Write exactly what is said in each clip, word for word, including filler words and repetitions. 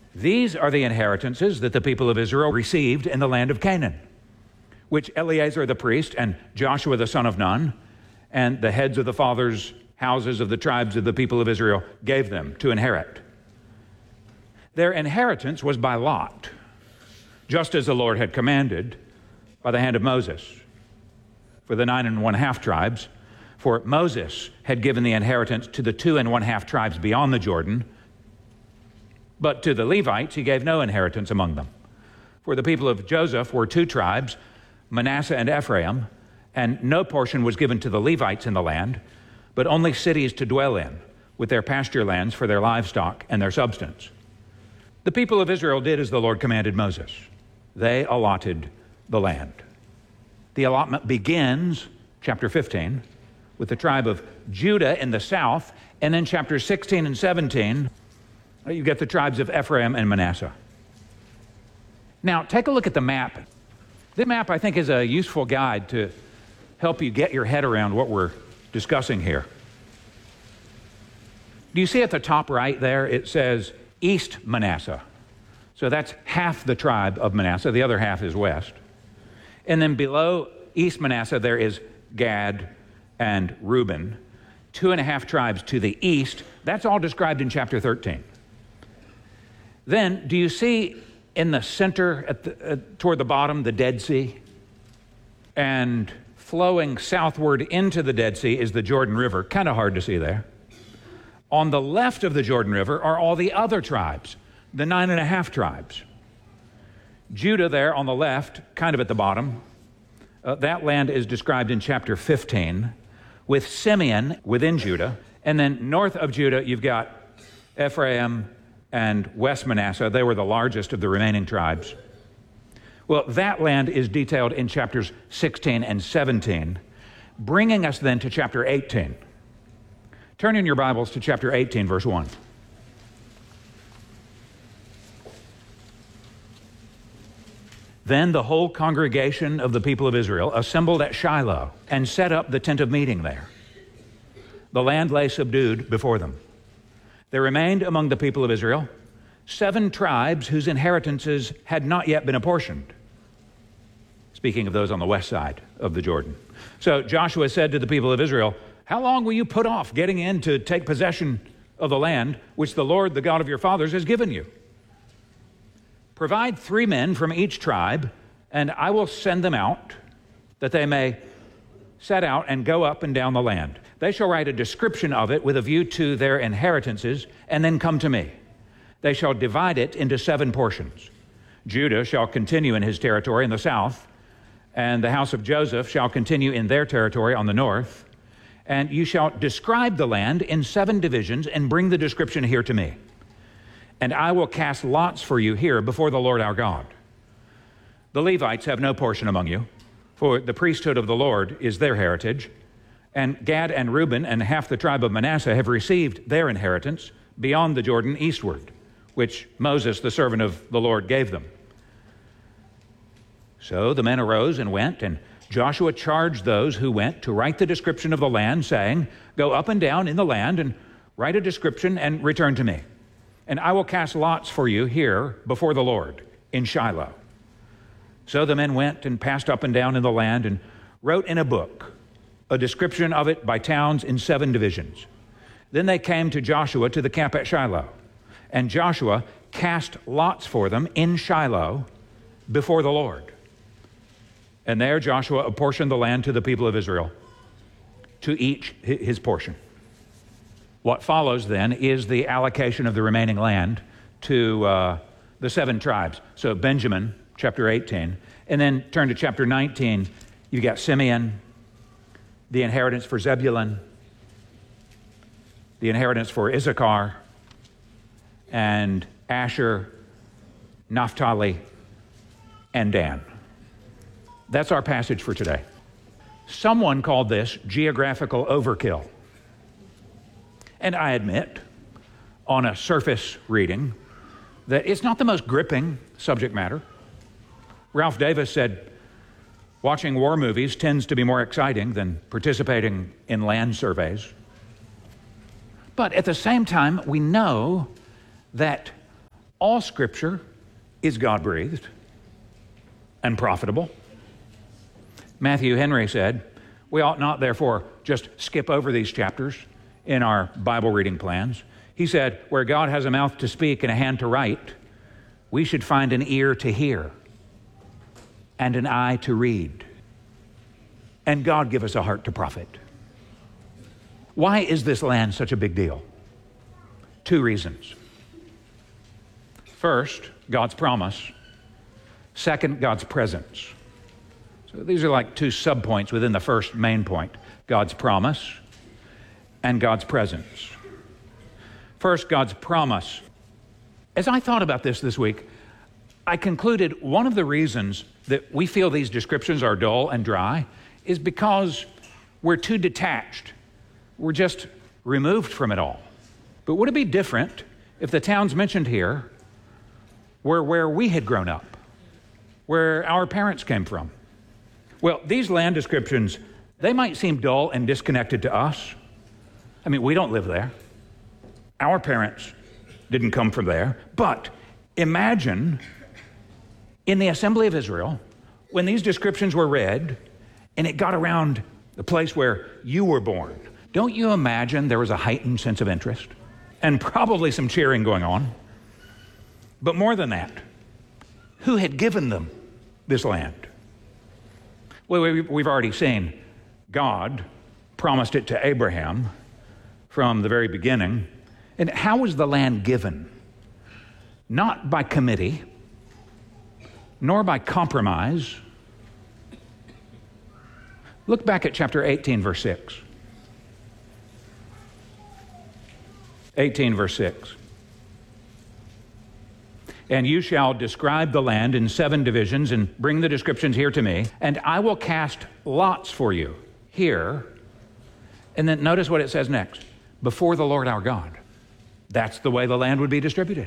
These are the inheritances that the people of Israel received in the land of Canaan, which Eleazar the priest and Joshua the son of Nun and the heads of the fathers' houses of the tribes of the people of Israel gave them to inherit. Their inheritance was by lot, just as the Lord had commanded by the hand of Moses for the nine and one half tribes. For Moses had given the inheritance to the two and one half tribes beyond the Jordan, but to the Levites he gave no inheritance among them. For the people of Joseph were two tribes, Manasseh and Ephraim, and no portion was given to the Levites in the land, but only cities to dwell in, with their pasture lands for their livestock and their substance. The people of Israel did as the Lord commanded Moses. They allotted the land. The allotment begins, chapter fifteen, with the tribe of Judah in the south, and then chapters sixteen and seventeen, you get the tribes of Ephraim and Manasseh. Now, take a look at the map. This map, I think, is a useful guide to help you get your head around what we're discussing here. Do you see at the top right there, it says East Manasseh. So that's half the tribe of Manasseh. The other half is west. And then below East Manasseh, there is Gad and Reuben, two and a half tribes to the east. That's all described in chapter thirteen. Then, do you see in the center, at the, uh, toward the bottom, the Dead Sea? And flowing southward into the Dead Sea is the Jordan River. Kind of hard to see there. On the left of the Jordan River are all the other tribes, the nine and a half tribes. Judah there on the left, kind of at the bottom. Uh, that land is described in chapter fifteen, with Simeon within Judah. And then north of Judah, you've got Ephraim and West Manasseh. They were the largest of the remaining tribes. Well, that land is detailed in chapters sixteen and seventeen, bringing us then to chapter eighteen. Turn in your Bibles to chapter eighteen, verse one. Then the whole congregation of the people of Israel assembled at Shiloh and set up the tent of meeting there. The land lay subdued before them. There remained among the people of Israel seven tribes whose inheritances had not yet been apportioned. Speaking of those on the west side of the Jordan. So Joshua said to the people of Israel, "How long will you put off getting in to take possession of the land which the Lord, the God of your fathers, has given you? Provide three men from each tribe, and I will send them out, that they may set out and go up and down the land. They shall write a description of it with a view to their inheritances, and then come to me. They shall divide it into seven portions. Judah shall continue in his territory in the south, and the house of Joseph shall continue in their territory on the north. And you shall describe the land in seven divisions and bring the description here to me. And I will cast lots for you here before the Lord our God. The Levites have no portion among you, for the priesthood of the Lord is their heritage. And Gad and Reuben and half the tribe of Manasseh have received their inheritance beyond the Jordan eastward, which Moses, the servant of the Lord, gave them." So the men arose and went, and Joshua charged those who went to write the description of the land, saying, "Go up and down in the land and write a description and return to me. And I will cast lots for you here before the Lord in Shiloh." So the men went and passed up and down in the land and wrote in a book a description of it by towns in seven divisions. Then they came to Joshua to the camp at Shiloh, and Joshua cast lots for them in Shiloh before the Lord. And there Joshua apportioned the land to the people of Israel, to each his portion. What follows then is the allocation of the remaining land to uh, the seven tribes. So Benjamin, chapter eighteen, and then turn to chapter nineteen, you've got Simeon, the inheritance for Zebulun, the inheritance for Issachar, and Asher, Naphtali, and Dan. That's our passage for today. Someone called this geographical overkill. And I admit, on a surface reading, that it's not the most gripping subject matter. Ralph Davis said, watching war movies tends to be more exciting than participating in land surveys. But at the same time, we know that All Scripture is God-breathed and profitable. Matthew Henry said, we ought not, therefore, just skip over these chapters in our Bible reading plans. He said, where God has a mouth to speak and a hand to write, we should find an ear to hear and an eye to read. And God give us a heart to profit. Why is this land such a big deal? Two reasons. First, God's promise. Second, God's presence. So these are like two subpoints within the first main point. God's promise and God's presence. First, God's promise. As I thought about this this week, I concluded one of the reasons that we feel these descriptions are dull and dry is because we're too detached. We're just removed from it all. But would it be different if the towns mentioned here were where we had grown up, where our parents came from? Well, these land descriptions, they might seem dull and disconnected to us. I mean, we don't live there. Our parents didn't come from there. But imagine in the Assembly of Israel, when these descriptions were read and it got around the place where you were born, don't you imagine there was a heightened sense of interest and probably some cheering going on? But more than that, who had given them this land? Well, we've already seen God promised it to Abraham from the very beginning. And how was the land given? Not by committee, nor by compromise. Look back at chapter eighteen, verse six. eighteen, verse six. And you shall describe the land in seven divisions and bring the descriptions here to me, and I will cast lots for you here. And then notice what it says next. Before the Lord our God. That's the way the land would be distributed.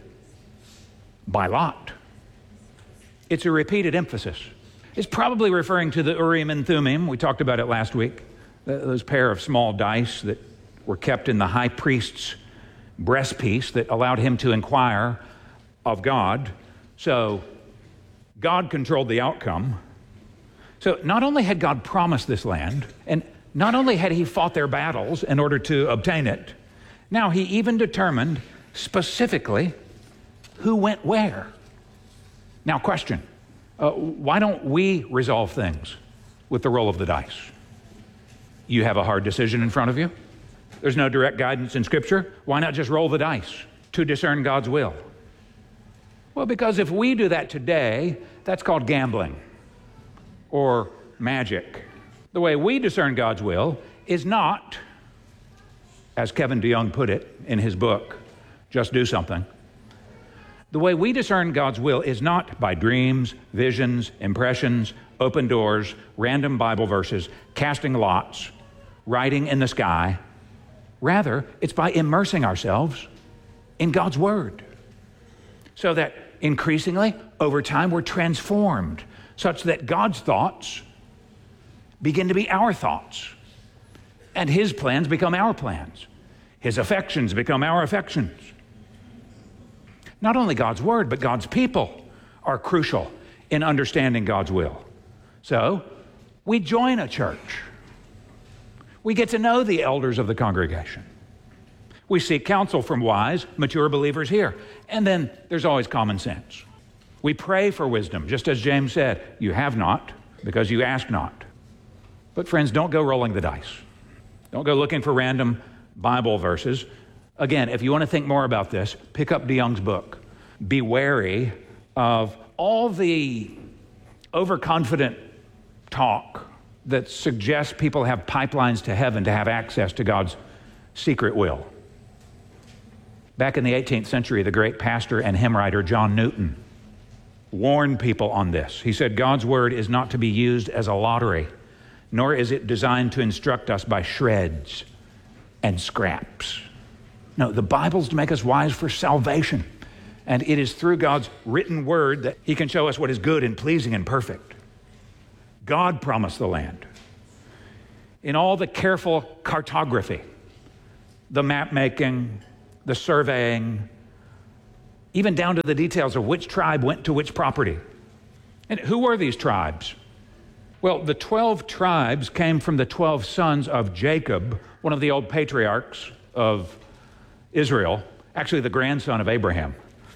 By lot. It's a repeated emphasis. It's probably referring to the Urim and Thummim. We talked about it last week. Those pair of small dice that were kept in the high priest's breastpiece that allowed him to inquire of God. So God controlled the outcome. So not only had God promised this land, and not only had he fought their battles in order to obtain it, now he even determined specifically who went where. Now question, uh, why don't we resolve things with the roll of the dice? You have a hard decision in front of you. There's no direct guidance in Scripture. Why not just roll the dice to discern God's will? Well, because if we do that today, that's called gambling or magic. The way we discern God's will is not, as Kevin DeYoung put it in his book, Just Do Something. The way we discern God's will is not by dreams, visions, impressions, open doors, random Bible verses, casting lots, writing in the sky. Rather, it's by immersing ourselves in God's Word. So that increasingly, over time, we're transformed such that God's thoughts begin to be our thoughts. And His plans become our plans. His affections become our affections. Not only God's Word, but God's people are crucial in understanding God's will. So, we join a church. We get to know the elders of the congregation. We seek counsel from wise, mature believers here. And then there's always common sense. We pray for wisdom, just as James said, you have not because you ask not. But friends, don't go rolling the dice. Don't go looking for random Bible verses. Again, if you want to think more about this, pick up DeYoung's book. Be wary of all the overconfident talk that suggests people have pipelines to heaven to have access to God's secret will. Back in the eighteenth century, the great pastor and hymn writer John Newton warned people on this. He said, God's word is not to be used as a lottery, nor is it designed to instruct us by shreds and scraps. No, the Bible's to make us wise for salvation. And it is through God's written word that He can show us what is good and pleasing and perfect. God promised the land. In all the careful cartography, the map making, the surveying, even down to the details of which tribe went to which property. And who were these tribes? Well, the twelve tribes came from the twelve sons of Jacob, one of the old patriarchs of Israel, actually the grandson of Abraham.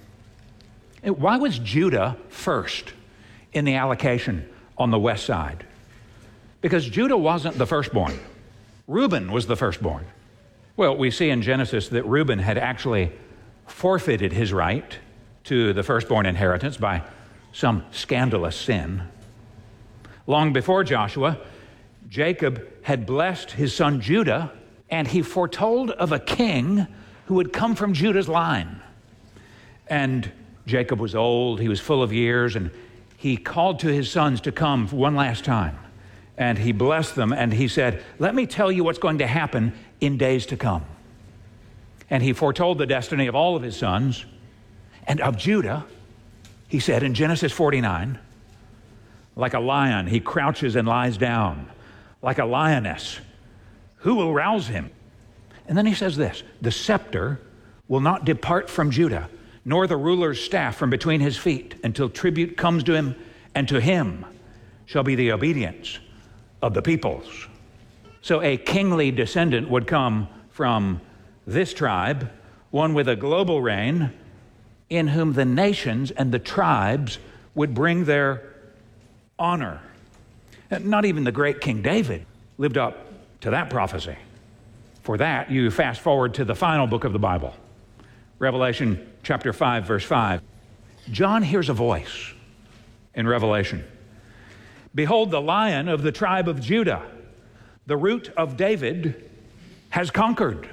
And why was Judah first in the allocation on the west side? Because Judah wasn't the firstborn. Reuben was the firstborn. Well, we see in Genesis that Reuben had actually forfeited his right to the firstborn inheritance by some scandalous sin. Long before Joshua, Jacob had blessed his son Judah, and he foretold of a king who would come from Judah's line. And Jacob was old, he was full of years, and he called to his sons to come one last time. And he blessed them, and he said, "Let me tell you what's going to happen in days to come." And he foretold the destiny of all of his sons, and of Judah. He said in Genesis forty-nine, "Like a lion, he crouches and lies down. Like a lioness, who will rouse him?" And then he says this, "The scepter will not depart from Judah, nor the ruler's staff from between his feet, until tribute comes to him, and to him shall be the obedience of the peoples." So a kingly descendant would come from this tribe, one with a global reign, in whom the nations and the tribes would bring their honor. And not even the great King David lived up to that prophecy. For that, you fast forward to the final book of the Bible, Revelation chapter five, verse five. John hears a voice in Revelation. "Behold, the Lion of the tribe of Judah, the Root of David, has conquered."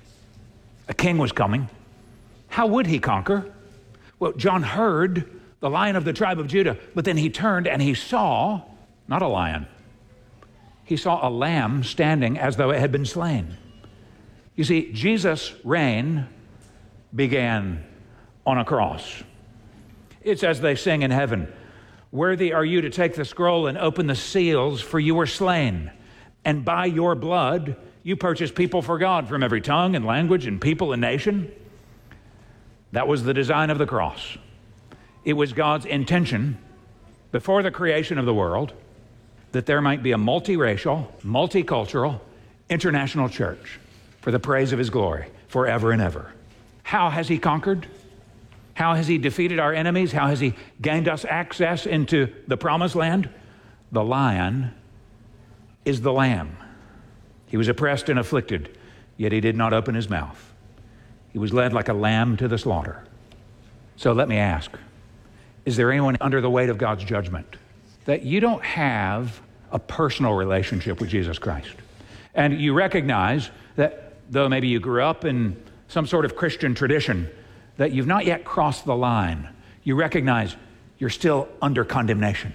A king was coming. How would he conquer? Well, John heard the Lion of the tribe of Judah, but then he turned and he saw, not a lion, he saw a lamb standing as though it had been slain. You see, Jesus' reign began on a cross. It's as they sing in heaven, "Worthy are you to take the scroll and open the seals, for you were slain. And by your blood, you purchased people for God from every tongue and language and people and nation." That was the design of the cross. It was God's intention before the creation of the world that there might be a multiracial, multicultural, international church for the praise of his glory forever and ever. How has he conquered? How has he defeated our enemies? How has he gained us access into the promised land? The Lion is the Lamb. He was oppressed and afflicted, yet he did not open his mouth. He was led like a lamb to the slaughter. So let me ask, is there anyone under the weight of God's judgment that you don't have a personal relationship with Jesus Christ? And you recognize that though maybe you grew up in some sort of Christian tradition, that you've not yet crossed the line. You recognize you're still under condemnation.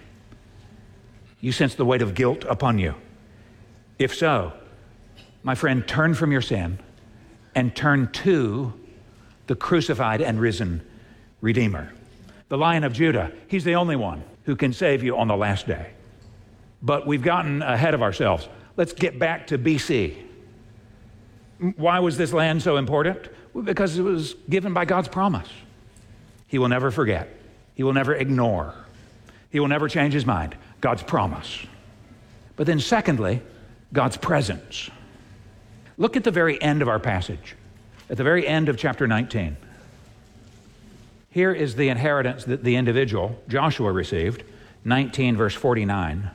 You sense the weight of guilt upon you. If so, my friend, turn from your sin and turn to the crucified and risen Redeemer. The Lion of Judah, he's the only one who can save you on the last day. But we've gotten ahead of ourselves. Let's get back to B C. Why was this land so important? Well, because it was given by God's promise. He will never forget. He will never ignore. He will never change his mind. God's promise. But then secondly, God's presence. Look at the very end of our passage, at the very end of chapter nineteen. Here is the inheritance that the individual, Joshua, received, nineteen verse forty-nine.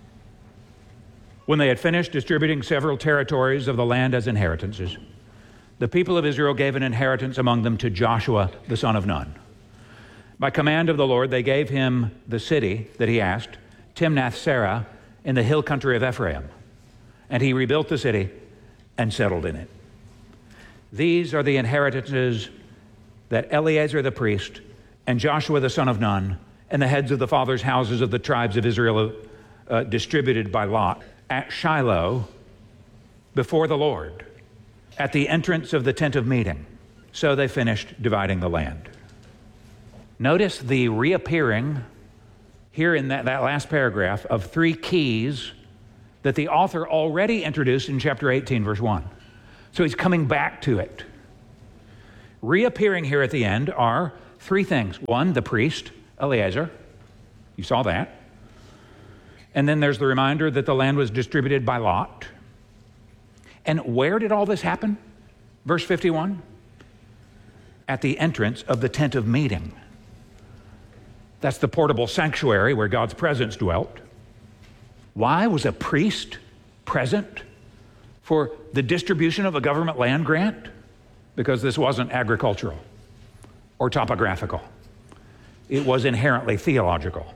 When they had finished distributing several territories of the land as inheritances, the people of Israel gave an inheritance among them to Joshua, the son of Nun. By command of the Lord, they gave him the city that he asked, Timnath-Serah, in the hill country of Ephraim. And he rebuilt the city and settled in it. These are the inheritances that Eleazar the priest and Joshua the son of Nun and the heads of the fathers' houses of the tribes of Israel uh, distributed by lot at Shiloh before the Lord at the entrance of the tent of meeting. So they finished dividing the land. Notice the reappearing here in that, that last paragraph of three keys that the author already introduced in chapter eighteen, verse one. So he's coming back to it. Reappearing here at the end are three things. One, the priest, Eleazar. You saw that. And then there's the reminder that the land was distributed by lot. And where did all this happen? Verse fifty-one. At the entrance of the tent of meeting. That's the portable sanctuary where God's presence dwelt. Why was a priest present for the distribution of a government land grant? Because this wasn't agricultural or topographical. It was inherently theological.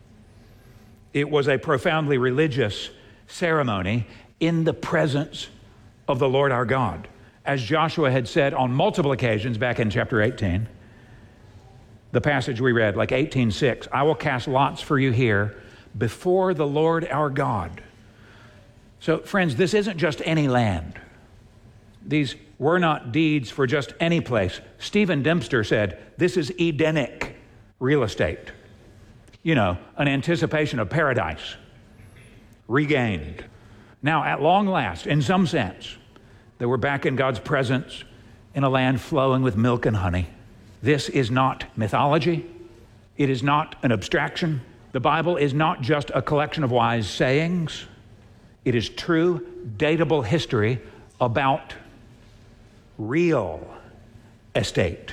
It was a profoundly religious ceremony in the presence of the Lord our God. As Joshua had said on multiple occasions back in chapter eighteen, the passage we read, like eighteen six, I will cast lots for you here before the Lord our God. So, friends, this isn't just any land. These were not deeds for just any place. Stephen Dempster said, this is Edenic real estate. You know, an anticipation of paradise regained. Now, at long last, in some sense, they were back in God's presence in a land flowing with milk and honey. This is not mythology. It is not an abstraction. The Bible is not just a collection of wise sayings. It is true, datable history about real estate.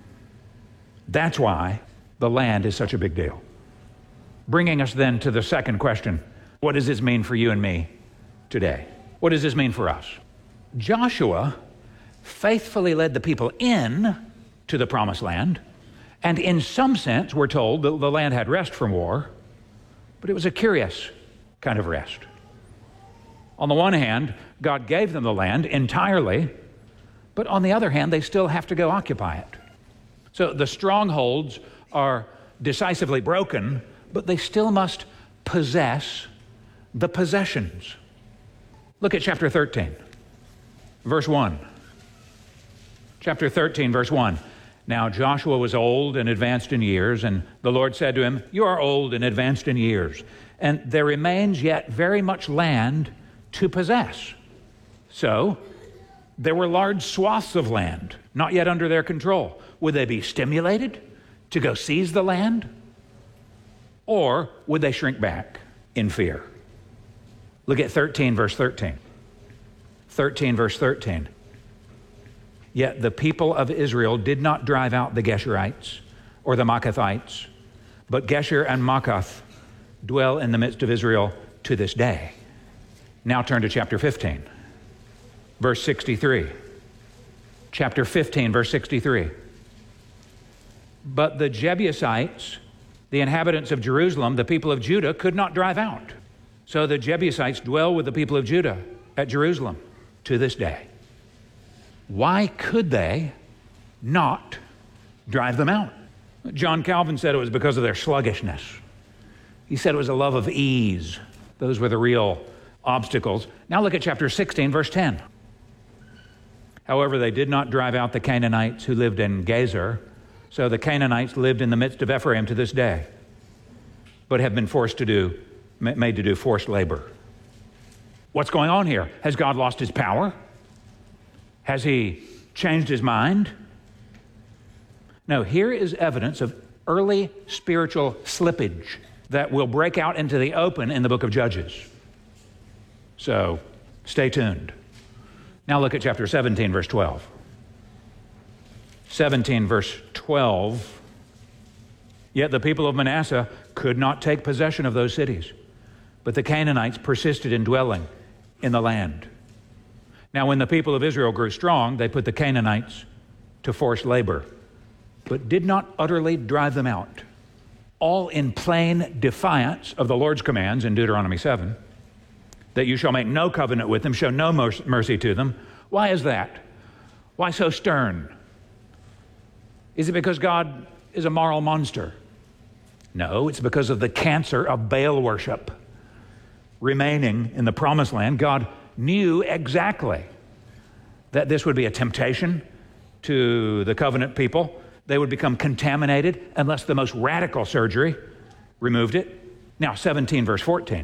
That's why the land is such a big deal. Bringing us then to the second question, what does this mean for you and me today? What does this mean for us? Joshua faithfully led the people in to the promised land, and in some sense, we're told that the land had rest from war, but it was a curious kind of rest. On the one hand, God gave them the land entirely, but on the other hand, they still have to go occupy it. So the strongholds are decisively broken, but they still must possess the possessions. Look at chapter thirteen, verse one. Chapter thirteen, verse one. Now Joshua was old and advanced in years, and the Lord said to him, you are old and advanced in years, and there remains yet very much land to possess. So there were large swaths of land not yet under their control. Would they be stimulated to go seize the land? Or would they shrink back in fear? Look at thirteen, verse thirteen. thirteen, verse thirteen. Yet the people of Israel did not drive out the Geshurites or the Maacathites, but Geshur and Maacath dwell in the midst of Israel to this day. Now turn to chapter fifteen, verse sixty-three. Chapter fifteen, verse sixty-three. But the Jebusites, the inhabitants of Jerusalem, the people of Judah, could not drive out. So the Jebusites dwell with the people of Judah at Jerusalem to this day. Why could they not drive them out? John Calvin said it was because of their sluggishness. He said it was a love of ease. Those were the real obstacles. Now look at chapter sixteen, verse ten. However, they did not drive out the Canaanites who lived in Gezer. So the Canaanites lived in the midst of Ephraim to this day, but have been forced to do, made to do forced labor. What's going on here? Has God lost his power? Has he changed his mind? No, here is evidence of early spiritual slippage that will break out into the open in the book of Judges. So stay tuned. Now look at chapter seventeen, verse twelve. seventeen, verse twelve. Yet the people of Manasseh could not take possession of those cities, but the Canaanites persisted in dwelling in the land. Now when the people of Israel grew strong, they put the Canaanites to forced labor, but did not utterly drive them out, all in plain defiance of the Lord's commands in Deuteronomy seven, that you shall make no covenant with them, show no mercy to them. Why is that? Why so stern? Is it because God is a moral monster? No, it's because of the cancer of Baal worship remaining in the promised land. God knew exactly that this would be a temptation to the covenant people. They would become contaminated unless the most radical surgery removed it. Now, seventeen, verse fourteen.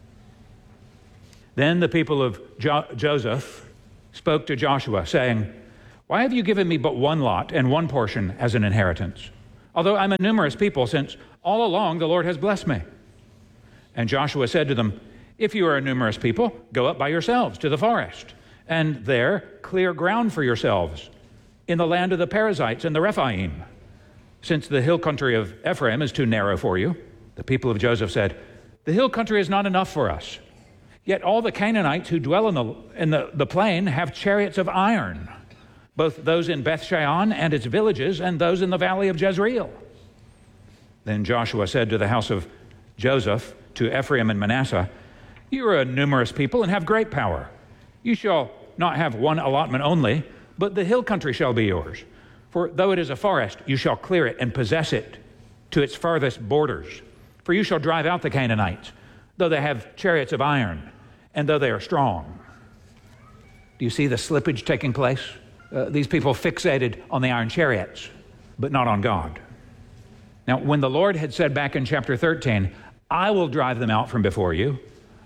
Then the people of jo- Joseph spoke to Joshua, saying, why have you given me but one lot and one portion as an inheritance? although I'm a numerous people, since all along the Lord has blessed me." And Joshua said to them, "If you are a numerous people, go up by yourselves to the forest, and there clear ground for yourselves in the land of the Perizzites and the Rephaim, since the hill country of Ephraim is too narrow for you." The people of Joseph said, "The hill country is not enough for us. Yet all the Canaanites who dwell in the, in the, the plain have chariots of iron, both those in Beth-shean and its villages and those in the valley of Jezreel." Then Joshua said to the house of Joseph, to Ephraim and Manasseh, "You are a numerous people and have great power. You shall not have one allotment only, but the hill country shall be yours. For though it is a forest, you shall clear it and possess it to its farthest borders. For you shall drive out the Canaanites, though they have chariots of iron, and though they are strong." Do you see the slippage taking place? Uh, these people fixated on the iron chariots, but not on God. Now, when the Lord had said back in chapter thirteen, "I will drive them out from before you,"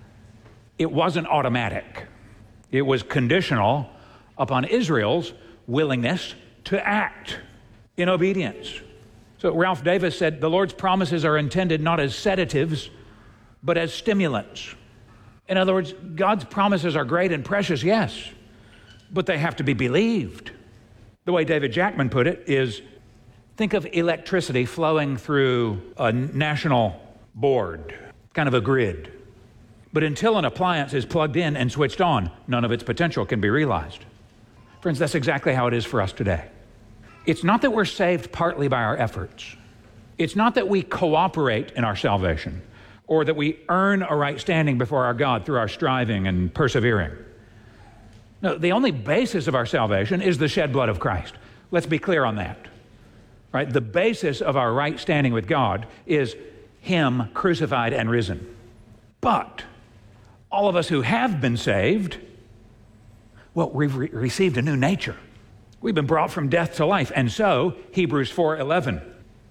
it wasn't automatic. It was conditional upon Israel's willingness to act in obedience. So Ralph Davis said, "The Lord's promises are intended not as sedatives, but as stimulants." In other words, God's promises are great and precious, yes, but they have to be believed. The way David Jackman put it is, think of electricity flowing through a national board, kind of a grid. But until an appliance is plugged in and switched on, none of its potential can be realized. Friends, that's exactly how it is for us today. It's not that we're saved partly by our efforts. It's not that we cooperate in our salvation, or that we earn a right standing before our God through our striving and persevering. No, the only basis of our salvation is the shed blood of Christ. Let's be clear on that. Right? The basis of our right standing with God is Him crucified and risen. But all of us who have been saved, well, we've re- received a new nature. We've been brought from death to life. And so, Hebrews four eleven,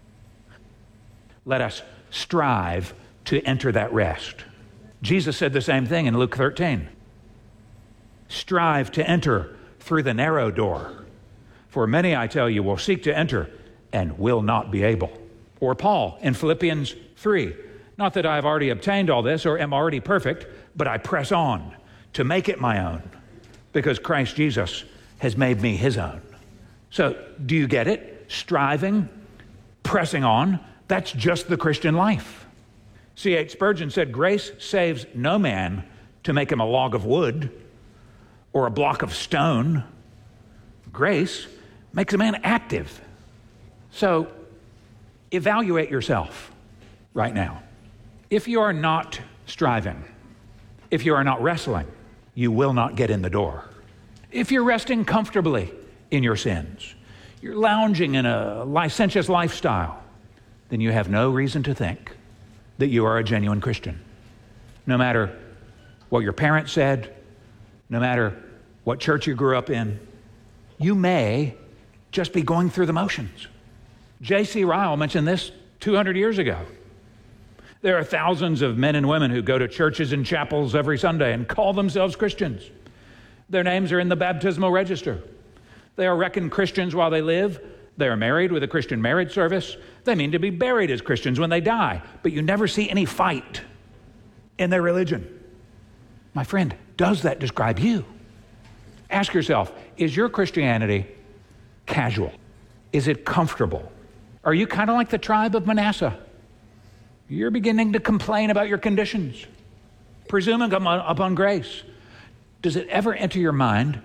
let us strive to enter that rest. Jesus said the same thing in Luke thirteen. Strive to enter through the narrow door. For many, I tell you, will seek to enter and will not be able. Or Paul in Philippians three. Not that I have already obtained all this or am already perfect, but I press on to make it my own, because Christ Jesus has made me His own. So, do you get it? Striving, pressing on, that's just the Christian life. C H Spurgeon said, "Grace saves no man to make him a log of wood or a block of stone. Grace makes a man active." So, evaluate yourself right now. If you are not striving, if you are not wrestling, you will not get in the door. If you're resting comfortably in your sins, you're lounging in a licentious lifestyle, then you have no reason to think that you are a genuine Christian. No matter what your parents said, no matter what church you grew up in, you may just be going through the motions. J C Ryle mentioned this two hundred years ago. There are thousands of men and women who go to churches and chapels every Sunday and call themselves Christians. Their names are in the baptismal register. They are reckoned Christians while they live. They are married with a Christian marriage service. They mean to be buried as Christians when they die. But you never see any fight in their religion. My friend, does that describe you? Ask yourself, is your Christianity casual? Is it comfortable? Are you kind of like the tribe of Manasseh? You're beginning to complain about your conditions, presuming upon grace. Does it ever enter your mind,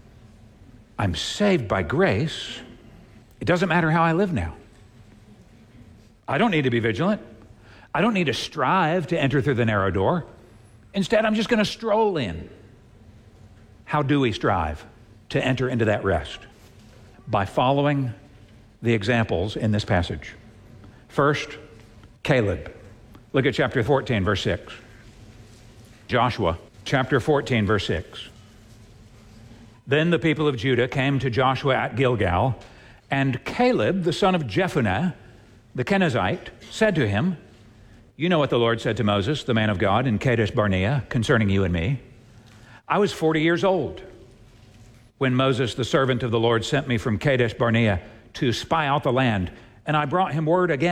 I'm saved by grace, it doesn't matter how I live now. I don't need to be vigilant. I don't need to strive to enter through the narrow door. Instead, I'm just going to stroll in. How do we strive to enter into that rest? By following the examples in this passage. First, Caleb. Look at chapter fourteen, verse six. Joshua, chapter fourteen, verse six. Then the people of Judah came to Joshua at Gilgal, and Caleb, the son of Jephunneh, the Kenizzite, said to him, "You know what the Lord said to Moses, the man of God, in Kadesh Barnea, concerning you and me. I was forty years old when Moses, the servant of the Lord, sent me from Kadesh Barnea to spy out the land And I brought him word again